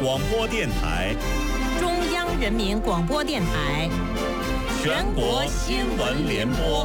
广播电台、 中央人民广播电台、 全国新闻联播。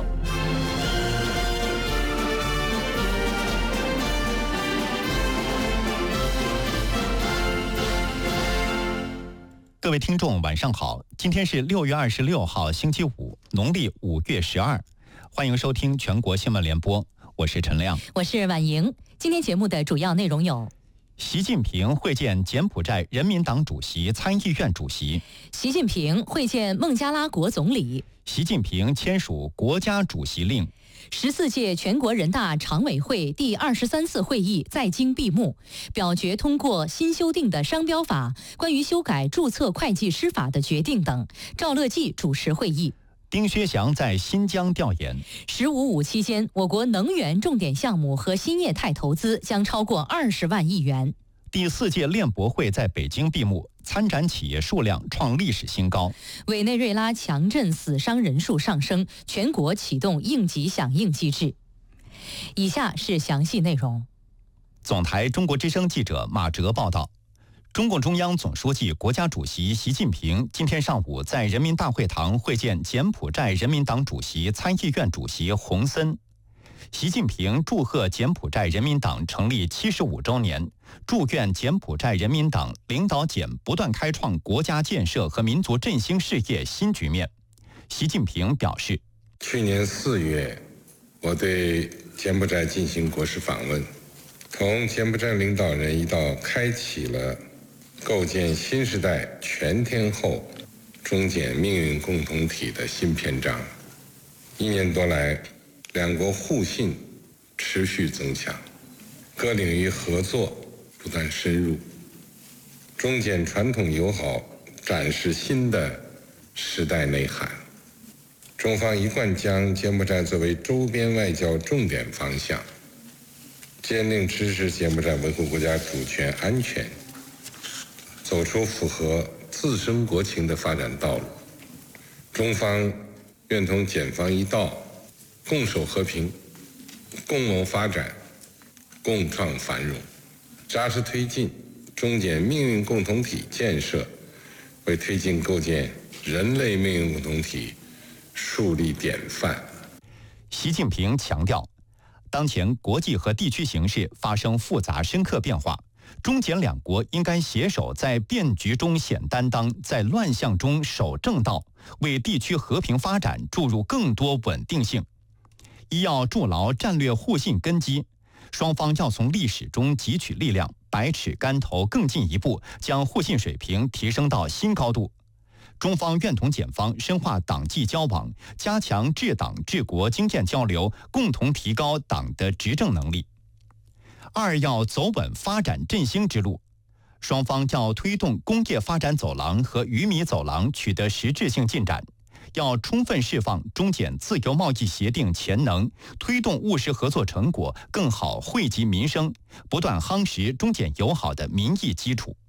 各位听众，晚上好！今天是6月26号，星期五，农历5月12，欢迎收听全国新闻联播，我是陈亮， 我是婉莹。今天节目的主要内容有： 习近平会见柬埔寨人民党主席、参议院主席； 习近平会见孟加拉国总理； 习近平签署国家主席令 ；14届全国人大常委会第23次会议在京闭幕，表决通过新修订的商标法、关于修改注册会计师法的决定等。赵乐际主持会议。 丁薛祥在新疆调研。 “15+5”期间，我国能源重点项目和新业态投资将超过20万亿元。 第4届链博会在北京闭幕，参展企业数量创历史新高。 委内瑞拉强震死伤人数上升，全国启动应急响应机制。以下是详细内容。 总台中国之声记者马哲报道。中共中央总书记、国家主席习近平今天上午在人民大会堂会见柬埔寨人民党主席、参议院主席洪森。习近平祝贺柬埔寨人民党成立75周年，祝愿柬埔寨人民党领导柬不断开创国家建设和民族振兴事业新局面。习近平表示， 去年4月，我对柬埔寨进行国事访问，同柬埔寨领导人一道开启了构建新时代全天候中柬命运共同体的新篇章。1年多来，两国互信持续增强，各领域合作不断深入，中柬传统友好展示新的时代内涵。中方一贯将柬埔寨作为周边外交重点方向，坚定支持柬埔寨维护国家主权安全，走出符合自身国情的发展道路。中方愿同柬方一道，共守和平，共谋发展，共创繁荣，扎实推进中柬命运共同体建设，为推进构建人类命运共同体树立典范。 习近平强调，当前国际和地区形势发生复杂深刻变化，中柬两国应该携手在变局中显担当，在乱象中守正道，为地区和平发展注入更多稳定性。一要筑牢战略互信根基，双方要从历史中汲取力量，百尺竿头更进一步，将互信水平提升到新高度。中方愿同柬方深化党际交往，加强治党治国经验交流，共同提高党的执政能力。2要走稳发展振兴之路，双方要推动工业发展走廊和鱼米走廊取得实质性进展，要充分释放中柬自由贸易协定潜能，推动务实合作成果更好惠及民生，不断夯实中柬友好的民意基础。